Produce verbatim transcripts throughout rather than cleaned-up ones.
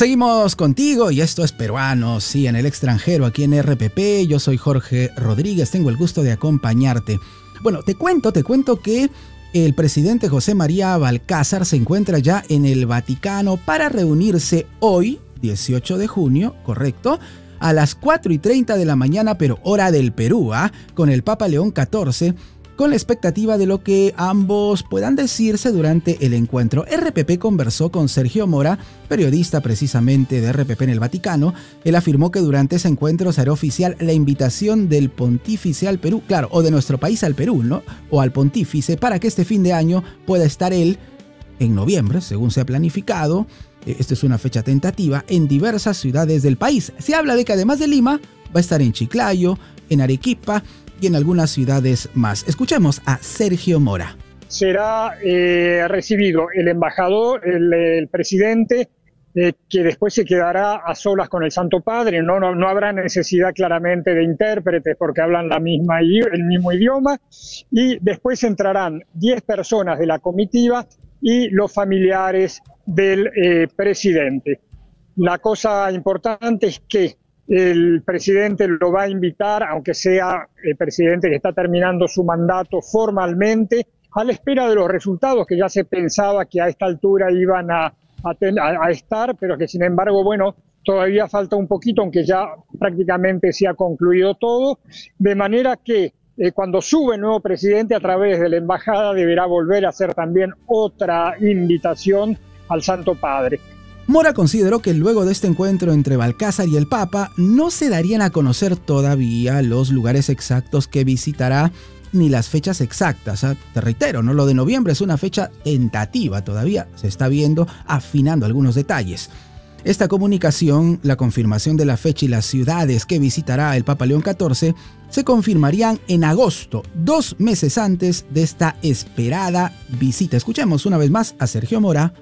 Seguimos contigo y esto es Peruanos, sí, en el extranjero, aquí en R P P. Yo soy Jorge Rodríguez, tengo el gusto de acompañarte. Bueno, te cuento, te cuento que el presidente José María Balcázar se encuentra ya en el Vaticano para reunirse hoy, dieciocho de junio, correcto, a las cuatro y treinta de la mañana, pero hora del Perú, ¿eh? con el Papa León catorce, con la expectativa de lo que ambos puedan decirse durante el encuentro. R P P conversó con Sergio Mora, periodista precisamente de R P P en el Vaticano. Él afirmó que durante ese encuentro será oficial la invitación del pontífice al Perú, claro, o de nuestro país al Perú, ¿no? O al pontífice, para que este fin de año pueda estar él en noviembre, según se ha planificado. Esta es una fecha tentativa en diversas ciudades del país. Se habla de que además de Lima, va a estar en Chiclayo, en Arequipa y en algunas ciudades más. Escuchemos a Sergio Mora. Será eh, recibido el embajador, el, el presidente, eh, que después se quedará a solas con el Santo Padre. No, no, no habrá necesidad claramente de intérpretes porque hablan la misma, el mismo idioma. Y después entrarán diez personas de la comitiva y los familiares del eh, presidente. La cosa importante es que el presidente lo va a invitar, aunque sea el presidente que está terminando su mandato formalmente, a la espera de los resultados que ya se pensaba que a esta altura iban a, a, ten, a, a estar, pero que sin embargo, bueno, todavía falta un poquito, aunque ya prácticamente se ha concluido todo, de manera que eh, cuando sube el nuevo presidente a través de la embajada deberá volver a hacer también otra invitación al Santo Padre. Mora consideró que luego de este encuentro entre Balcázar y el Papa no se darían a conocer todavía los lugares exactos que visitará ni las fechas exactas. ¿eh? Te reitero, ¿no? Lo de noviembre es una fecha tentativa, todavía se está viendo, afinando algunos detalles. Esta comunicación, la confirmación de la fecha y las ciudades que visitará el Papa León catorce, se confirmarían en agosto, dos meses antes de esta esperada visita. Escuchemos una vez más a Sergio Mora.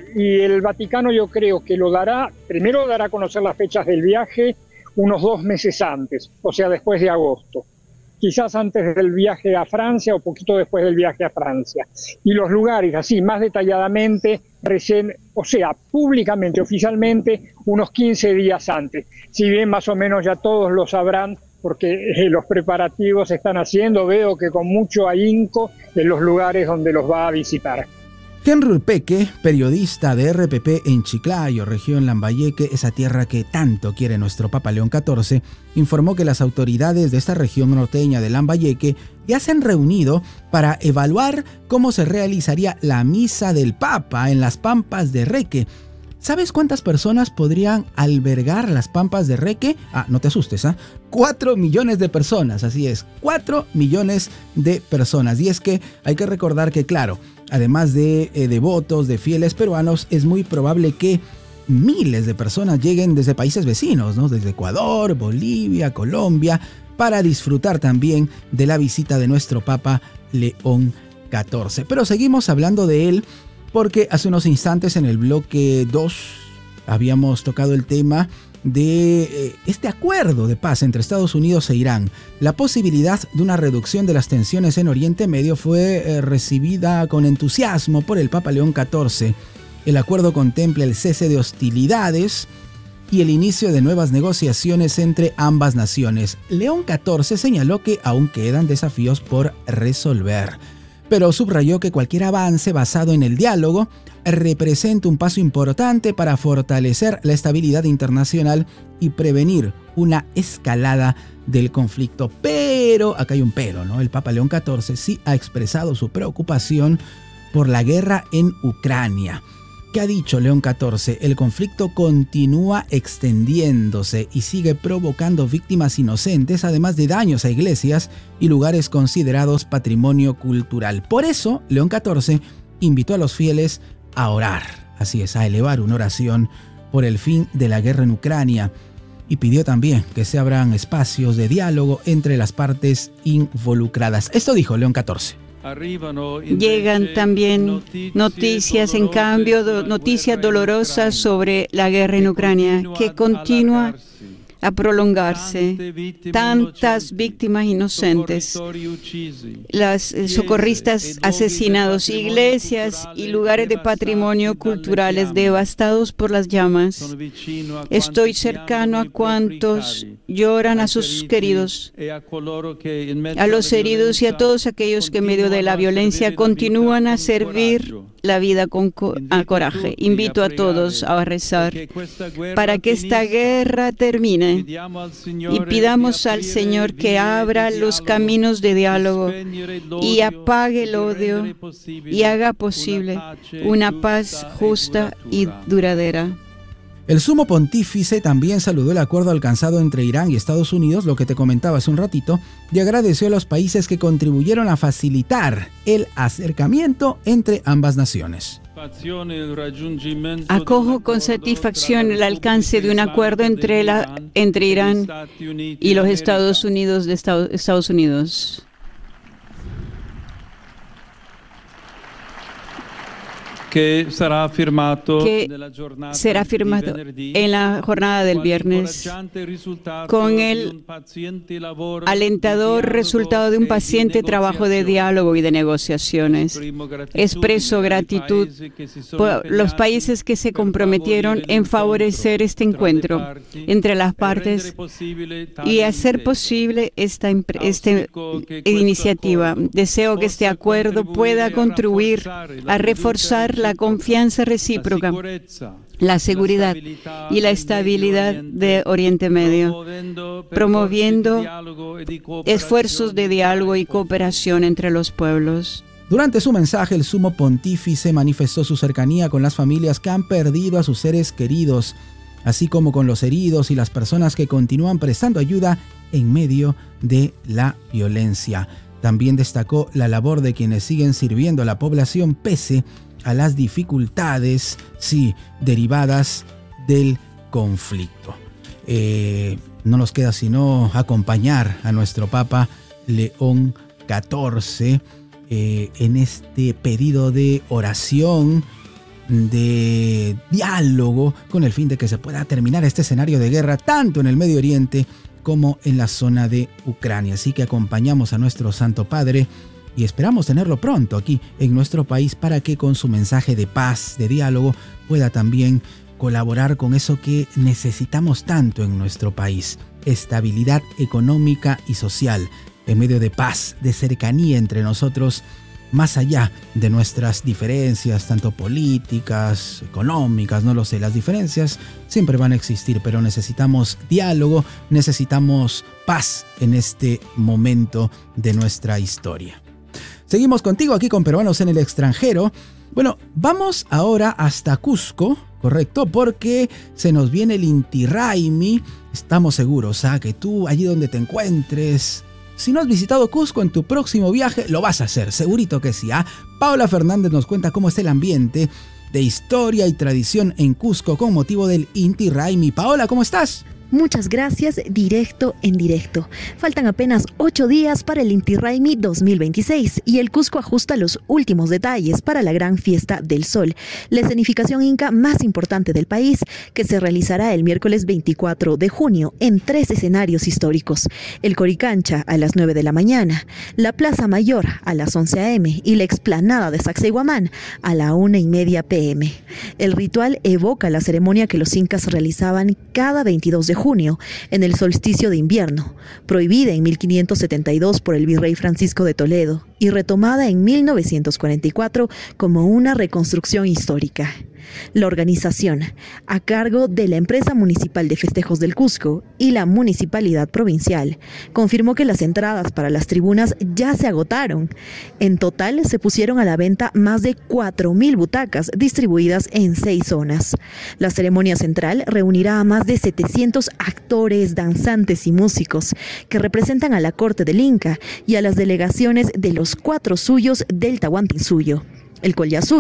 Y el Vaticano yo creo que lo dará, primero dará a conocer las fechas del viaje unos dos meses antes, o sea, después de agosto. Quizás antes del viaje a Francia o poquito después del viaje a Francia. Y los lugares, así, más detalladamente, recién, o sea, públicamente, oficialmente, unos quince días antes. Si bien más o menos ya todos lo sabrán, porque eh, los preparativos se están haciendo, veo que con mucho ahínco en los lugares donde los va a visitar. Henry Urpeque, periodista de R P P en Chiclayo, región Lambayeque, esa tierra que tanto quiere nuestro Papa León catorce, informó que las autoridades de esta región norteña de Lambayeque ya se han reunido para evaluar cómo se realizaría la misa del Papa en las Pampas de Reque. ¿Sabes cuántas personas podrían albergar las Pampas de Reque? Ah, no te asustes, ¿ah? ¿eh? Cuatro millones de personas, así es, cuatro millones de personas. Y es que hay que recordar que, claro, además de eh, devotos, de fieles peruanos, es muy probable que miles de personas lleguen desde países vecinos, ¿no? Desde Ecuador, Bolivia, Colombia, para disfrutar también de la visita de nuestro Papa León catorce. Pero seguimos hablando de él, porque hace unos instantes en el bloque dos habíamos tocado el tema de eh, este acuerdo de paz entre Estados Unidos e Irán. La posibilidad de una reducción de las tensiones en Oriente Medio fue eh, recibida con entusiasmo por el Papa León catorce. El acuerdo contempla el cese de hostilidades y el inicio de nuevas negociaciones entre ambas naciones. León catorce señaló que aún quedan desafíos por resolver, pero subrayó que cualquier avance basado en el diálogo representa un paso importante para fortalecer la estabilidad internacional y prevenir una escalada del conflicto. Pero, acá hay un pero, ¿no? El Papa León catorce sí ha expresado su preocupación por la guerra en Ucrania. ¿Qué ha dicho León catorce? El conflicto continúa extendiéndose y sigue provocando víctimas inocentes, además de daños a iglesias y lugares considerados patrimonio cultural. Por eso, León catorce invitó a los fieles a orar, así es, a elevar una oración por el fin de la guerra en Ucrania, y pidió también que se abran espacios de diálogo entre las partes involucradas. Esto dijo León catorce. Llegan también noticias, en cambio, noticias dolorosas sobre la guerra en Ucrania, que continúa a prolongarse. Tantas víctimas inocentes, las socorristas asesinados, iglesias y lugares de patrimonio culturales devastados por las llamas. Estoy cercano a cuantos lloran a sus queridos, a los heridos y a todos aquellos que en medio de la violencia continúan a servir la vida con co a coraje. Invito a todos a rezar para que esta guerra termine y pidamos al Señor que abra los caminos de diálogo y apague el odio y haga posible una paz justa y duradera. El sumo pontífice también saludó el acuerdo alcanzado entre Irán y Estados Unidos, lo que te comentaba hace un ratito, y agradeció a los países que contribuyeron a facilitar el acercamiento entre ambas naciones. Acojo con satisfacción el alcance de un acuerdo entre, la, entre Irán y los Estados Unidos de Estados, Estados Unidos. Que será firmado, que será firmado en la jornada del viernes con el alentador resultado de un paciente trabajo de diálogo y de negociaciones. Expreso gratitud por los países que se comprometieron en favorecer este encuentro entre las partes y hacer posible esta, esta iniciativa. Deseo que este acuerdo pueda contribuir a reforzar la confianza recíproca, la seguridad y la estabilidad de Oriente Medio, promoviendo esfuerzos de diálogo y cooperación entre los pueblos. Durante su mensaje, el sumo pontífice manifestó su cercanía con las familias que han perdido a sus seres queridos, así como con los heridos y las personas que continúan prestando ayuda en medio de la violencia. También destacó la labor de quienes siguen sirviendo a la población pese a las dificultades, sí, derivadas del conflicto. Eh, no nos queda sino acompañar a nuestro Papa León catorce eh, en este pedido de oración, de diálogo, con el fin de que se pueda terminar este escenario de guerra tanto en el Medio Oriente como en la zona de Ucrania. Así que acompañamos a nuestro Santo Padre y esperamos tenerlo pronto aquí en nuestro país para que con su mensaje de paz, de diálogo, pueda también colaborar con eso que necesitamos tanto en nuestro país: estabilidad económica y social, en medio de paz, de cercanía entre nosotros, más allá de nuestras diferencias, tanto políticas, económicas, no lo sé. Las diferencias siempre van a existir, pero necesitamos diálogo, necesitamos paz en este momento de nuestra historia. Seguimos contigo aquí con Peruanos en el Extranjero. Bueno, vamos ahora hasta Cusco, ¿correcto? Porque se nos viene el Inti Raymi. Estamos seguros, ¿ah? Que tú, allí donde te encuentres, si no has visitado Cusco en tu próximo viaje, lo vas a hacer, segurito que sí. ¿ah? Paola Fernández nos cuenta cómo es el ambiente de historia y tradición en Cusco con motivo del Inti Raymi. Paola, ¿cómo estás? Muchas gracias, directo en directo. Faltan apenas ocho días para el Inti Raymi dos mil veintiséis y el Cusco ajusta los últimos detalles para la gran fiesta del sol, la escenificación inca más importante del país, que se realizará el miércoles veinticuatro de junio en tres escenarios históricos: el Coricancha a las nueve de la mañana, la Plaza Mayor a las once a eme y la explanada de Sacsayhuamán a la una y media pe eme. El ritual evoca la ceremonia que los incas realizaban cada veintidós de junio, en el solsticio de invierno, prohibida en mil quinientos setenta y dos por el virrey Francisco de Toledo y retomada en mil novecientos cuarenta y cuatro como una reconstrucción histórica. La organización, a cargo de la Empresa Municipal de Festejos del Cusco y la Municipalidad Provincial, confirmó que las entradas para las tribunas ya se agotaron. En total se pusieron a la venta más de cuatro mil butacas distribuidas en seis zonas. La ceremonia central reunirá a más de setecientos actores, danzantes y músicos que representan a la corte del Inca y a las delegaciones de los cuatro suyos del Tahuantinsuyo: el Collasuyo,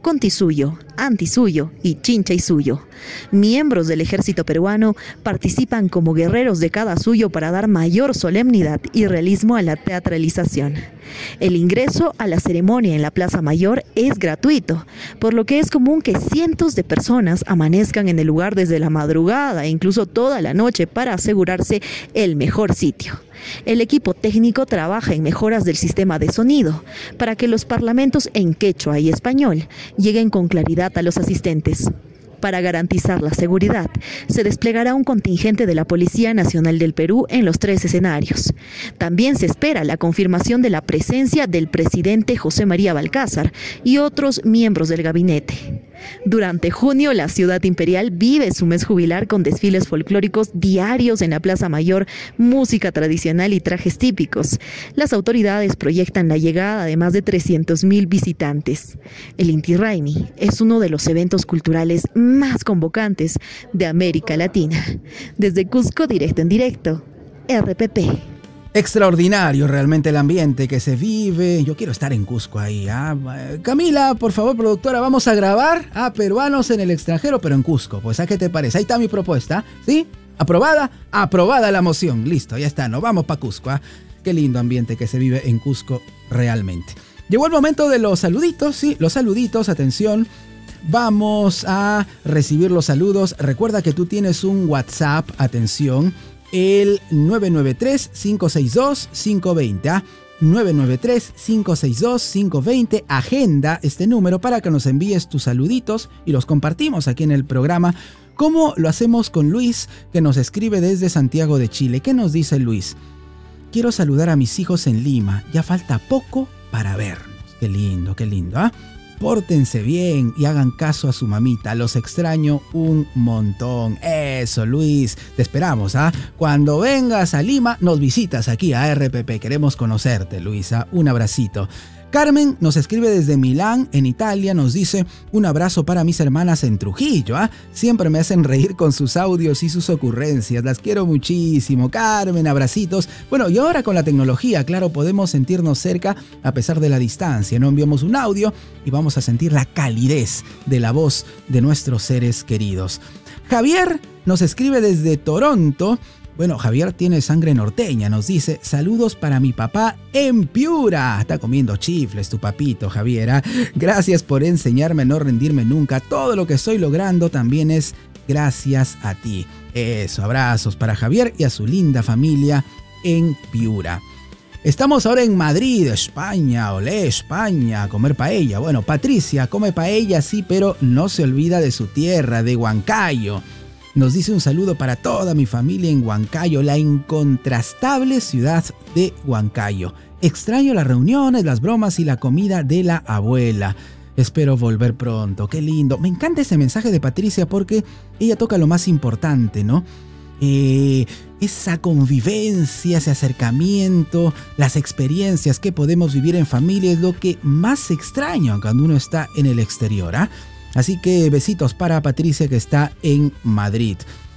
Contisuyo, Antisuyo y Chinchaysuyo. Miembros del ejército peruano participan como guerreros de cada suyo para dar mayor solemnidad y realismo a la teatralización. El ingreso a la ceremonia en la Plaza Mayor es gratuito, por lo que es común que cientos de personas amanezcan en el lugar desde la madrugada e incluso toda la noche para asegurarse el mejor sitio. El equipo técnico trabaja en mejoras del sistema de sonido para que los parlamentos en quechua y español lleguen con claridad a los asistentes. Para garantizar la seguridad, se desplegará un contingente de la Policía Nacional del Perú en los tres escenarios. También se espera la confirmación de la presencia del presidente José María Balcázar y otros miembros del gabinete. Durante junio, la ciudad imperial vive su mes jubilar con desfiles folclóricos diarios en la Plaza Mayor, música tradicional y trajes típicos. Las autoridades proyectan la llegada de más de trescientos mil visitantes. El Inti Raymi es uno de los eventos culturales más convocantes de América Latina. Desde Cusco, directo en directo, R P P. Extraordinario realmente el ambiente que se vive. Yo quiero estar en Cusco ahí. ¿ah? Camila, por favor, productora, vamos a grabar a peruanos en el extranjero, pero en Cusco. Pues, ¿a qué te parece? Ahí está mi propuesta, ¿sí? ¿Aprobada? Aprobada la moción. Listo, ya está. Nos vamos para Cusco. ¿ah? Qué lindo ambiente que se vive en Cusco realmente. Llegó el momento de los saluditos, sí, los saluditos, atención. Vamos a recibir los saludos. Recuerda que tú tienes un WhatsApp, atención, el nueve nueve tres, cinco seis dos, cinco dos cero. ¿ah? nueve nueve tres, cinco seis dos, cinco dos cero. Agenda este número para que nos envíes tus saluditos y los compartimos aquí en el programa. ¿Cómo lo hacemos con Luis, que nos escribe desde Santiago de Chile? ¿Qué nos dice Luis? Quiero saludar a mis hijos en Lima. Ya falta poco para vernos. Qué lindo, qué lindo, ¿ah? Pórtense bien y hagan caso a su mamita. Los extraño un montón. Eso, Luis. Te esperamos, ¿ah? Cuando vengas a Lima, nos visitas aquí a R P P. Queremos conocerte, Luisa. Un abracito. Carmen nos escribe desde Milán, en Italia, nos dice un abrazo para mis hermanas en Trujillo. ¿ah? Siempre me hacen reír con sus audios y sus ocurrencias. Las quiero muchísimo. Carmen, abracitos. Bueno, y ahora con la tecnología, claro, podemos sentirnos cerca a pesar de la distancia. No enviamos un audio y vamos a sentir la calidez de la voz de nuestros seres queridos. Javier nos escribe desde Toronto. Bueno, Javier tiene sangre norteña, nos dice, saludos para mi papá en Piura. Está comiendo chifles tu papito, Javier. Gracias por enseñarme a no rendirme nunca. Todo lo que estoy logrando también es gracias a ti. Eso, abrazos para Javier y a su linda familia en Piura. Estamos ahora en Madrid, España. Olé, España, a comer paella. Bueno, Patricia come paella, sí, pero no se olvida de su tierra, de Huancayo. Nos dice un saludo para toda mi familia en Huancayo, la incontrastable ciudad de Huancayo. Extraño las reuniones, las bromas y la comida de la abuela. Espero volver pronto. Qué lindo. Me encanta ese mensaje de Patricia porque ella toca lo más importante, ¿no? Eh, esa convivencia, ese acercamiento, las experiencias que podemos vivir en familia es lo que más extraño cuando uno está en el exterior, ¿ah? ¿eh? Así que besitos para Patricia que está en Madrid.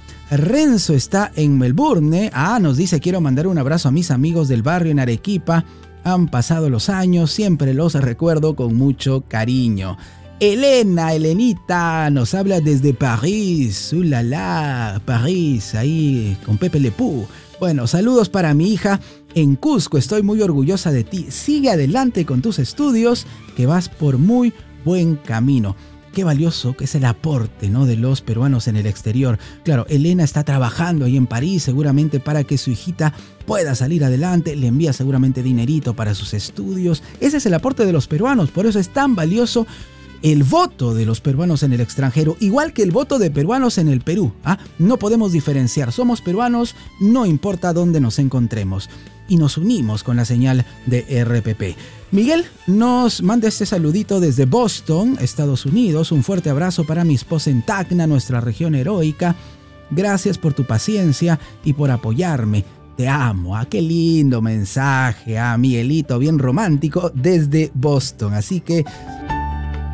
Renzo está en Melbourne. Ah, nos dice, quiero mandar un abrazo a mis amigos del barrio en Arequipa. Han pasado los años, siempre los recuerdo con mucho cariño. Elena, Elenita, nos habla desde París. ¡Ulala! París, ahí con Pepe Le Pew. Bueno, saludos para mi hija en Cusco. Estoy muy orgullosa de ti. Sigue adelante con tus estudios, que vas por muy buen camino. Qué valioso que es el aporte, ¿no?, de los peruanos en el exterior. Claro, Elena está trabajando ahí en París seguramente para que su hijita pueda salir adelante. Le envía seguramente dinerito para sus estudios. Ese es el aporte de los peruanos. Por eso es tan valioso el voto de los peruanos en el extranjero, igual que el voto de peruanos en el Perú. ¿ah? No podemos diferenciar. Somos peruanos, no importa dónde nos encontremos. Y nos unimos con la señal de R P P. Miguel nos manda este saludito desde Boston, Estados Unidos. Un fuerte abrazo para mi esposa en Tacna, nuestra región heroica. Gracias por tu paciencia y por apoyarme. Te amo. Ah, qué lindo mensaje. Ah, Miguelito, bien romántico desde Boston. Así que